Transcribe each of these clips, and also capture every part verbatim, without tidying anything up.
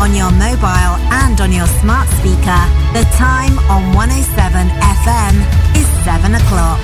on your mobile and on your smart speaker. The time on one oh seven F M is seven o'clock.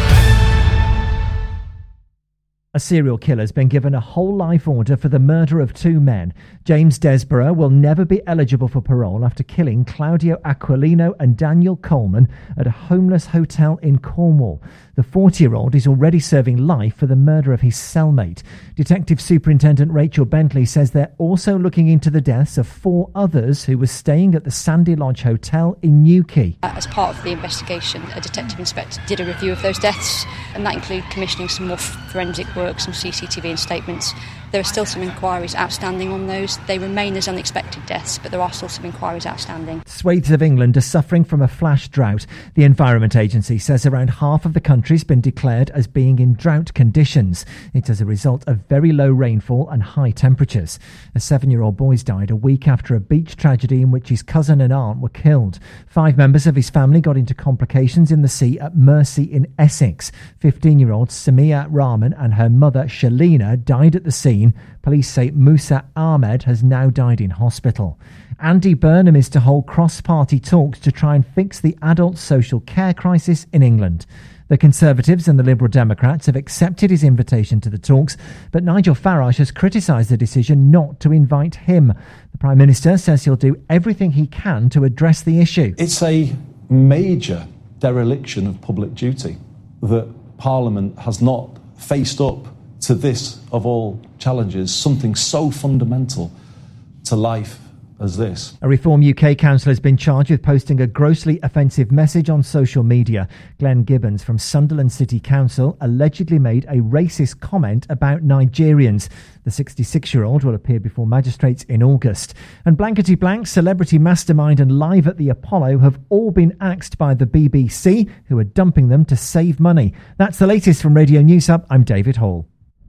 A serial killer has been given a whole life order for the murder of two men. James Desborough will never be eligible for parole after killing Claudio Aquilino and Daniel Coleman at a homeless hotel in Cornwall. The forty-year-old is already serving life for the murder of his cellmate. Detective Superintendent Rachel Bentley says they're also looking into the deaths of four others who were staying at the Sandy Lodge Hotel in Newquay. As part of the investigation, a detective inspector did a review of those deaths, and that included commissioning some more forensic work, some C C T V and statements. There are still some inquiries outstanding on those. They remain as unexpected deaths, but there are still some inquiries outstanding. Swathes of England are suffering from a flash drought. The Environment Agency says around half of the country's been declared as being in drought conditions. It's as a result of very low rainfall and high temperatures. A seven-year-old boy died a week after a beach tragedy in which his cousin and aunt were killed. Five members of his family got into complications in the sea at Mersey in Essex. fifteen-year-old Samia Rahman and her mother Shalina died at the scene. Police say Musa Ahmed has now died in hospital. Andy Burnham is to hold cross-party talks to try and fix the adult social care crisis in England. The Conservatives and the Liberal Democrats have accepted his invitation to the talks, but Nigel Farage has criticised the decision not to invite him. The Prime Minister says he'll do everything he can to address the issue. It's a major dereliction of public duty that Parliament has not faced up to this, of all challenges, something so fundamental to life as this. A Reform U K councillor has been charged with posting a grossly offensive message on social media. Glenn Gibbons from Sunderland City Council allegedly made a racist comment about Nigerians. The sixty-six-year-old will appear before magistrates in August. And Blankety Blank, Celebrity Mastermind and Live at the Apollo have all been axed by the B B C, who are dumping them to save money. That's the latest from Radio News Hub. I'm David Hall.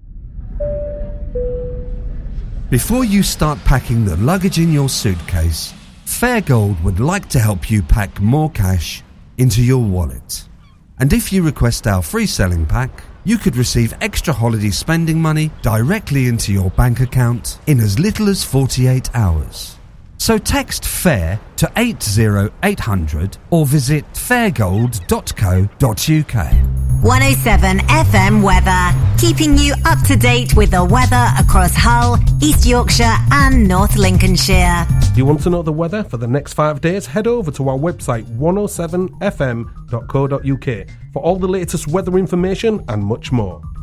Before you start packing the luggage in your suitcase, Fairgold would like to help you pack more cash into your wallet. And if you request our free selling pack, you could receive extra holiday spending money directly into your bank account in as little as forty-eight hours. So text FAIR to eight oh eight hundred or visit fairgold dot co dot uk. one oh seven F M weather, keeping you up to date with the weather across Hull, East Yorkshire and North Lincolnshire. Do you want to know the weather for the next five days? Head over to our website one oh seven f m dot co dot uk for all the latest weather information and much more.